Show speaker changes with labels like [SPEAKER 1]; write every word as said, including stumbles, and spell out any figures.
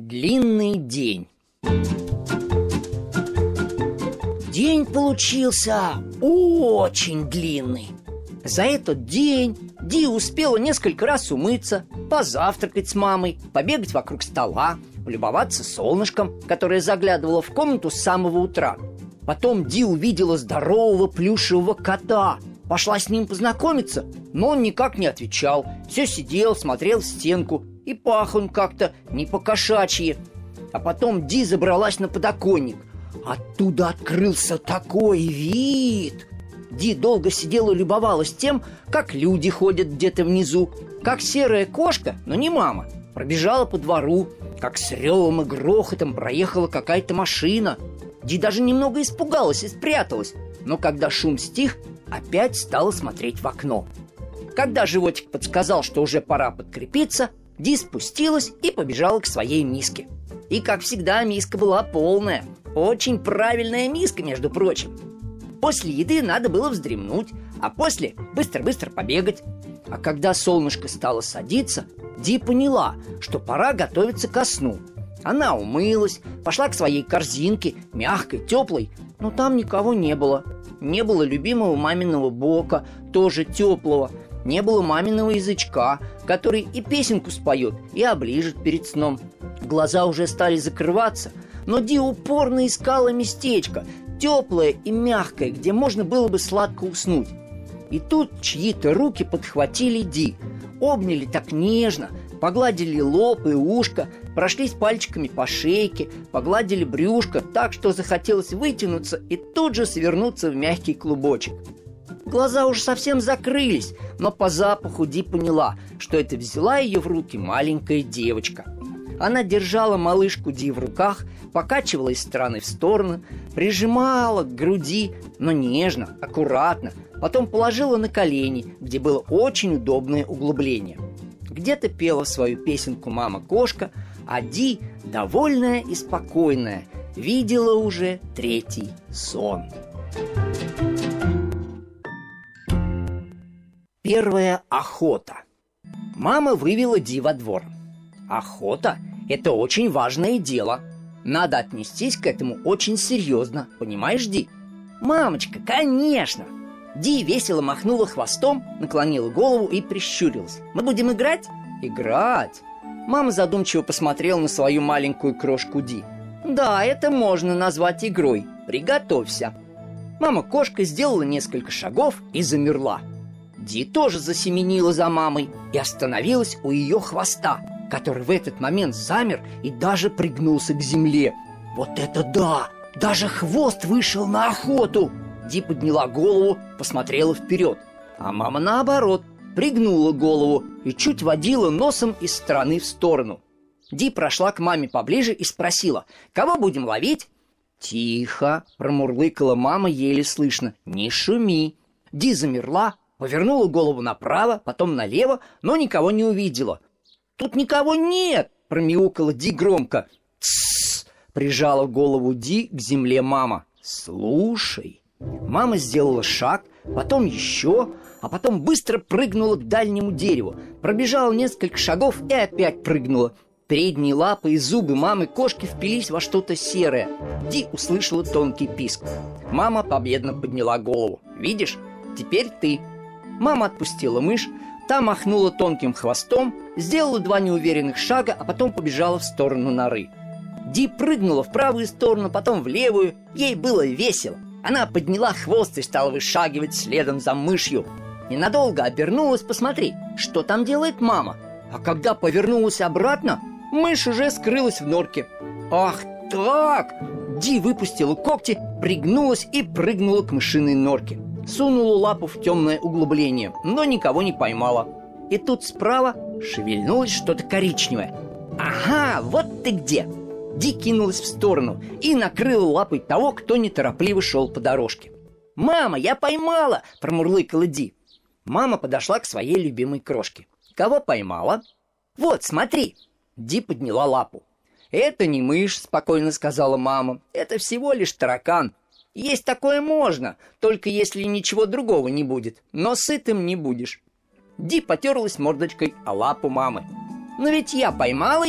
[SPEAKER 1] Длинный день. День получился очень длинный. За этот день Ди успела несколько раз умыться, позавтракать с мамой, побегать вокруг стола, полюбоваться солнышком, которое заглядывало в комнату с самого утра. Потом Ди увидела здорового плюшевого кота. Пошла с ним познакомиться, но он никак не отвечал. Все сидел, смотрел в стенку, и пах он как-то не по-кошачьи. А потом Ди забралась на подоконник. Оттуда открылся такой вид. Ди долго сидела и любовалась тем, как люди ходят где-то внизу, как серая кошка, но не мама, пробежала по двору, как с ревом и грохотом проехала какая-то машина. Ди даже немного испугалась и спряталась, но когда шум стих, опять стала смотреть в окно. Когда животик подсказал, что уже пора подкрепиться, Ди спустилась и побежала к своей миске. И, как всегда, миска была полная. Очень правильная миска, между прочим. После еды надо было вздремнуть, а после быстро-быстро побегать. А когда солнышко стало садиться, Ди поняла, что пора готовиться ко сну. Она умылась, пошла к своей корзинке, мягкой, теплой, но там никого не было. Не было любимого маминого бока, тоже теплого. Не было маминого язычка, который и песенку споет, и оближет перед сном. Глаза уже стали закрываться, но Ди упорно искала местечко, теплое и мягкое, где можно было бы сладко уснуть. И тут чьи-то руки подхватили Ди, обняли так нежно, погладили лоб и ушко, прошлись пальчиками по шейке, погладили брюшко так, что захотелось вытянуться и тут же свернуться в мягкий клубочек. Глаза уже совсем закрылись, но по запаху Ди поняла, что это взяла ее в руки маленькая девочка. Она держала малышку Ди в руках, покачивала из стороны в сторону, прижимала к груди, но нежно, аккуратно, потом положила на колени, где было очень удобное углубление. Где-то пела свою песенку мама-кошка, а Ди, довольная и спокойная, видела уже третий сон. Первая охота. Мама вывела Ди во двор. Охота – это очень важное дело. Надо отнестись к этому очень серьезно, понимаешь, Ди? Мамочка, конечно! Ди весело махнула хвостом, наклонила голову и прищурилась. Мы будем играть? Играть! Мама задумчиво посмотрела на свою маленькую крошку Ди. Да, это можно назвать игрой. Приготовься. Мама-кошка сделала несколько шагов и замерла. Ди тоже засеменила за мамой и остановилась у ее хвоста, который в этот момент замер и даже пригнулся к земле. Вот это да! Даже хвост вышел на охоту! Ди подняла голову, посмотрела вперед, а мама, наоборот, пригнула голову и чуть водила носом из стороны в сторону. Ди прошла к маме поближе и спросила: «Кого будем ловить?» «Тихо!» – промурлыкала мама еле слышно. «Не шуми!» Ди замерла, повернула голову направо, потом налево, но никого не увидела. «Тут никого нет!» – промяукала Ди громко. «Тссс!» – прижала голову Ди к земле мама. «Слушай!» Мама сделала шаг, потом еще, а потом быстро прыгнула к дальнему дереву, пробежала несколько шагов и опять прыгнула. Передние лапы и зубы мамы-кошки впились во что-то серое. Ди услышала тонкий писк. Мама победно подняла голову. «Видишь? Теперь ты!» Мама отпустила мышь, та махнула тонким хвостом, сделала два неуверенных шага, а потом побежала в сторону норы. Ди прыгнула в правую сторону, потом в левую. Ей было весело. Она подняла хвост и стала вышагивать следом за мышью. Ненадолго обернулась посмотреть, что там делает мама. А когда повернулась обратно, мышь уже скрылась в норке. «Ах так!» Ди выпустила когти, пригнулась и прыгнула к мышиной норке. Сунула лапу в темное углубление, но никого не поймала. И тут справа шевельнулось что-то коричневое. «Ага, вот ты где!» Ди кинулась в сторону и накрыла лапой того, кто неторопливо шел по дорожке. «Мама, я поймала!» – промурлыкала Ди. Мама подошла к своей любимой крошке. «Кого поймала?» «Вот, смотри!» Ди подняла лапу. «Это не мышь», – спокойно сказала мама. «Это всего лишь таракан. Есть такое можно, только если ничего другого не будет, но сытым не будешь». Ди потерлась мордочкой о лапу мамы. «Но ведь я поймала